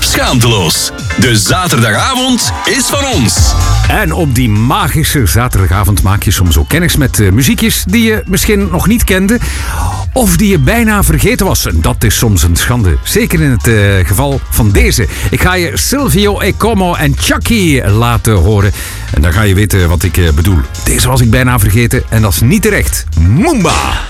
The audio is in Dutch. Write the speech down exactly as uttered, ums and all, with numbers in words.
Schaamteloos. De zaterdagavond is van ons. En op die magische zaterdagavond maak je soms ook kennis met uh, muziekjes die je misschien nog niet kende. Of die je bijna vergeten was. En dat is soms een schande. Zeker in het uh, geval van deze. Ik ga je Silvio Ecomo en Chucky laten horen. En dan ga je weten wat ik uh, bedoel. Deze was ik bijna vergeten en dat is niet terecht. Moomba!